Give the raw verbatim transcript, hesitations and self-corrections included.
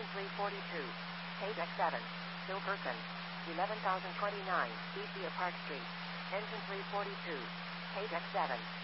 Engine three forty-two. Page X seven. Silverton. eleven thousand twenty-nine, B C A Park Street. Engine three forty-two. Page X seven.